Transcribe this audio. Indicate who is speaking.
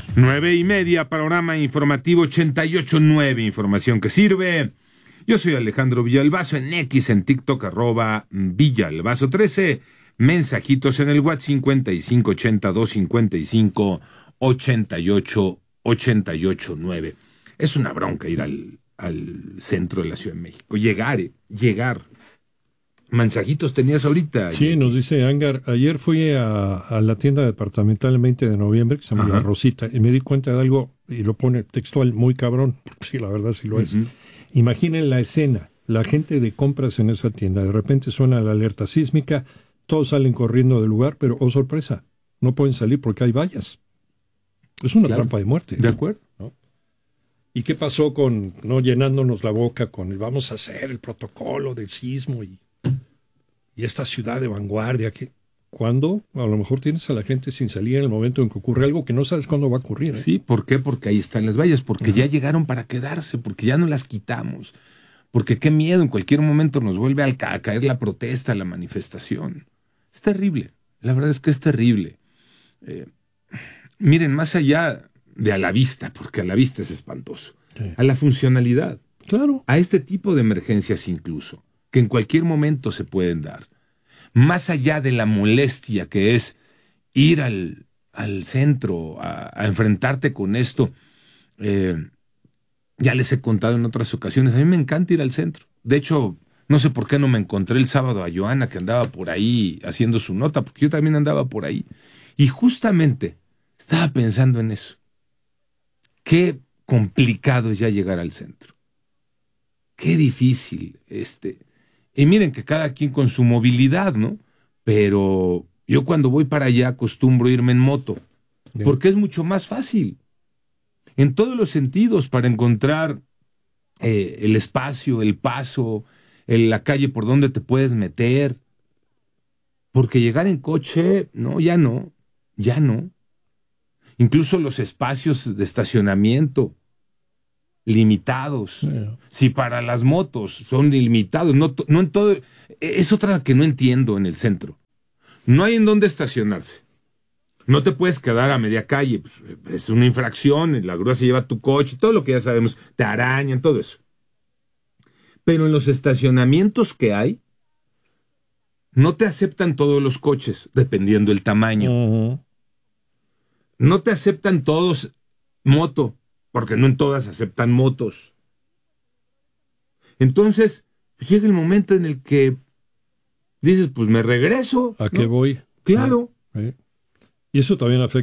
Speaker 1: 9:30, panorama informativo 88.9, información que sirve. Yo soy Alejandro Villalbazo, en X, en TikTok, @Villalbazo13. Mensajitos en el WhatsApp 5582558889. Es una bronca ir al centro de la Ciudad de México. Llegar. Mensajitos tenías ahorita.
Speaker 2: Sí, nos dice Angar, ayer fui a la tienda departamental el 20 de noviembre, que se llama La Rosita, y me di cuenta de algo, y lo pone textual, muy cabrón. Sí, la verdad sí lo es. Imaginen la escena, la gente de compras en esa tienda, de repente suena la alerta sísmica, todos salen corriendo del lugar, pero, oh sorpresa, no pueden salir porque hay vallas. Es una trampa de muerte.
Speaker 1: De acuerdo.
Speaker 2: ¿No? ¿Y qué pasó con no llenándonos la boca con el vamos a hacer el protocolo del sismo y esta ciudad de vanguardia? Que cuando a lo mejor tienes a la gente sin salir en el momento en que ocurre algo que no sabes cuándo va a ocurrir.
Speaker 1: Sí, ¿por qué? Porque ahí están las vallas, porque ya llegaron para quedarse, porque ya no las quitamos, porque qué miedo, en cualquier momento nos vuelve a caer la protesta, la manifestación. Es terrible, la verdad es que es terrible. Miren, más allá de a la vista, porque a la vista es espantoso, a la funcionalidad,
Speaker 2: claro,
Speaker 1: a este tipo de emergencias incluso, que en cualquier momento se pueden dar. Más allá de la molestia que es ir al centro a enfrentarte con esto, ya les he contado en otras ocasiones, a mí me encanta ir al centro. De hecho, no sé por qué no me encontré el sábado a Joana, que andaba por ahí haciendo su nota, porque yo también andaba por ahí. Y justamente estaba pensando en eso. Qué complicado es ya llegar al centro. Qué difícil. Y miren que cada quien con su movilidad, ¿no? Pero yo cuando voy para allá acostumbro irme en moto, porque es mucho más fácil. En todos los sentidos, para encontrar el espacio, el paso, la calle por donde te puedes meter. Porque llegar en coche, no, ya no. Incluso los espacios de estacionamiento limitados. Si para las motos son limitados, no en todo. Es otra que no entiendo en el centro. No hay en dónde estacionarse. No te puedes quedar a media calle. Pues, es una infracción. La grúa se lleva tu coche, todo lo que ya sabemos. Te arañan, todo eso. Pero en los estacionamientos que hay, no te aceptan todos los coches, dependiendo del tamaño. No te aceptan todos moto, porque no en todas aceptan motos. Entonces, pues llega el momento en el que dices, pues me regreso.
Speaker 2: ¿A qué voy?
Speaker 1: Claro.
Speaker 2: Y eso también afecta